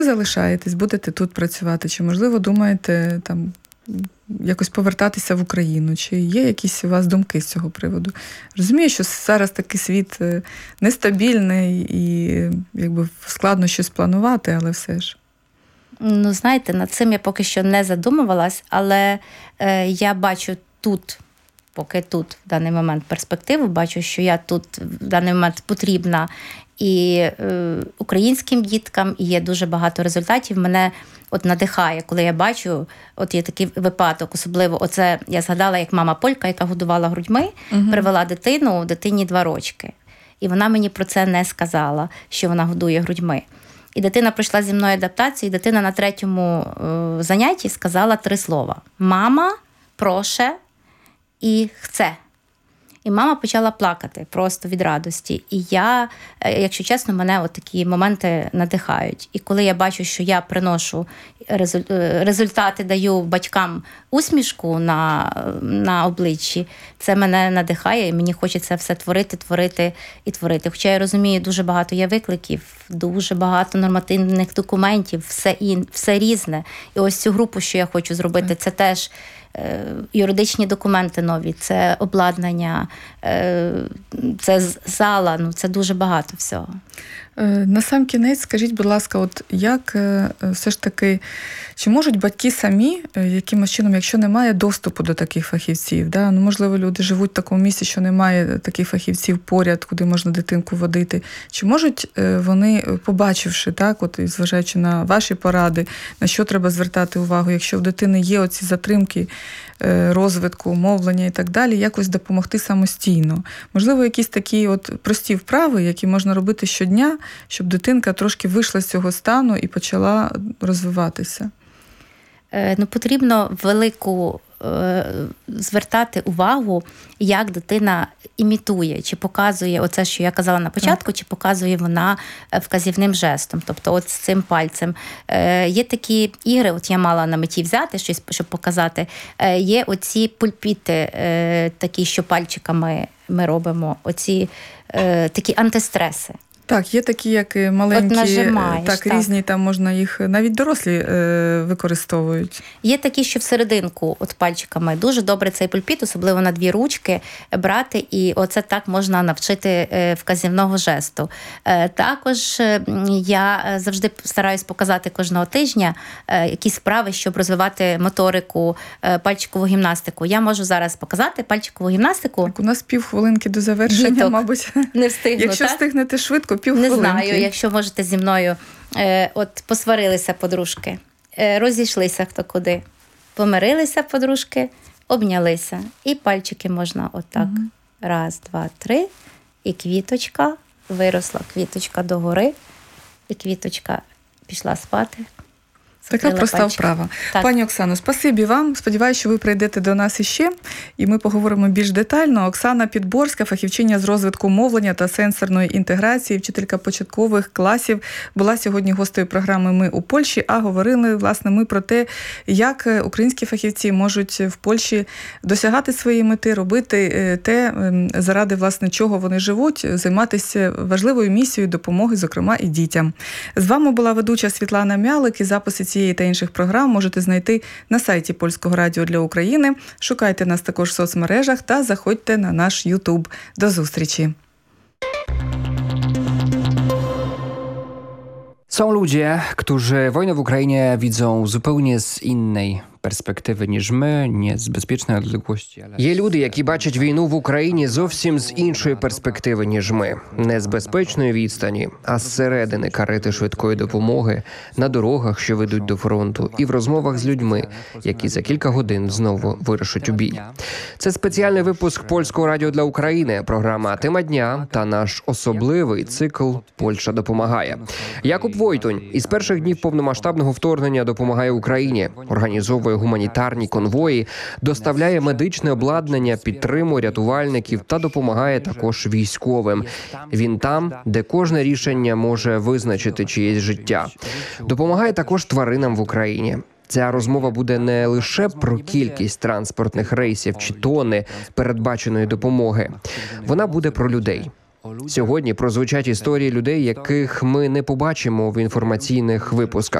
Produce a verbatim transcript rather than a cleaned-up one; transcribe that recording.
залишаєтесь, будете тут працювати? Чи, можливо, думаєте там якось повертатися в Україну? Чи є якісь у вас думки з цього приводу? Розумію, що зараз такий світ нестабільний і якби складно щось планувати, але все ж. Ну, знаєте, над цим я поки що не задумувалась, але е, я бачу тут, поки тут в даний момент перспективу, бачу, що я тут в даний момент потрібна і е, українським діткам, і є дуже багато результатів. Мене от надихає, коли я бачу, от є такий випадок, особливо оце, я згадала, як мама Полька, яка годувала грудьми, угу. привела дитину, дитині два рочки. І вона мені про це не сказала, що вона годує грудьми. І дитина пройшла зі мною адаптацію, і дитина на третьому е, занятті сказала три слова. Мама, проше і хце. І мама почала плакати просто від радості. І я, якщо чесно, мене от такі моменти надихають. І коли я бачу, що я приношу результати, даю батькам усмішку на, на обличчі, це мене надихає, і мені хочеться все творити, творити і творити. Хоча я розумію, дуже багато є викликів, дуже багато нормативних документів, все, ін, все різне. І ось цю групу, що я хочу зробити, це теж юридичні документи нові, це обладнання, це зала, ну це дуже багато всього. На сам кінець, скажіть, будь ласка, от як все ж таки, чи можуть батьки самі якимось чином, якщо немає доступу до таких фахівців, да? Ну, можливо, люди живуть в такому місці, що немає таких фахівців поряд, куди можна дитинку водити, чи можуть вони, побачивши, так, от, і зважаючи на ваші поради, на що треба звертати увагу, якщо в дитини є оці затримки розвитку, мовлення і так далі, якось допомогти самостійно? Можливо, якісь такі от прості вправи, які можна робити щодня, щоб дитинка трошки вийшла з цього стану і почала розвиватися? Ну, потрібно велику е, звертати увагу, як дитина імітує, чи показує оце, що я казала на початку, так. чи показує вона вказівним жестом, тобто от з цим пальцем. Е, є такі ігри, от я мала на меті взяти щось, щоб показати, е, є оці пульпіти, е, такі, що пальчиками ми робимо, оці е, такі антистреси. Так, є такі, як маленькі, так, так, різні, там можна їх, навіть дорослі е, використовують. Є такі, що всерединку, от пальчиками, дуже добре цей пульпіт, особливо на дві ручки, брати, і оце так можна навчити вказівного жесту. Е, також я завжди стараюсь показати кожного тижня е, якісь справи, щоб розвивати моторику, е, пальчикову гімнастику. Я можу зараз показати пальчикову гімнастику. Так, у нас півхвилинки до завершення, Діток, мабуть. Не встигну, Якщо так? встигнете швидко, Не знаю, якщо можете зі мною. Е, от посварилися подружки, е, розійшлися хто куди. Помирилися подружки, обнялися. І пальчики можна отак. Угу. Раз, два, три. І квіточка, виросла квіточка догори. І квіточка пішла спати. Така проста пальчик. Вправа. Так. Пані Оксано, спасибі вам. Сподіваюся, що ви прийдете до нас іще, і ми поговоримо більш детально. Оксана Підборська, фахівчиня з розвитку мовлення та сенсорної інтеграції, вчителька початкових класів, була сьогодні гостею програми «Ми у Польщі», а говорили, власне, ми про те, як українські фахівці можуть в Польщі досягати своєї мети, робити те, заради, власне, чого вони живуть, займатися важливою місією допомоги, зокрема, і дітям. З вами була ведуча Світлана Мялик, і записи цієї та інших програм можете знайти на сайті Польського радіо для України. Шукайте нас також в соцмережах та заходьте на наш YouTube. До зустрічі! Są ludzie, którzy wojnę w Ukrainie widzą zupełnie z innej перспективи, ніж ми, не з безпечної odległości. Але... Є люди, які бачать війну в Україні зовсім з іншої перспективи, ніж ми. Не з безпечної відстані, а з середини карети швидкої допомоги, на дорогах, що ведуть до фронту, і в розмовах з людьми, які за кілька годин знову вирушать у бій. Це спеціальний випуск Польського радіо для України, програма «Тема дня» та наш особливий цикл «Польща допомагає». Якуб Войтунь із перших днів повномасштабного вторгнення допомагає Україні, організовує гуманітарні конвої, доставляє медичне обладнання, підтримує рятувальників та допомагає також військовим. Він там, де кожне рішення може визначити чиєсь життя. Допомагає також тваринам в Україні. Ця розмова буде не лише про кількість транспортних рейсів чи тони передбаченої допомоги. Вона буде про людей. Сьогодні прозвучать історії людей, яких ми не побачимо в інформаційних випусках.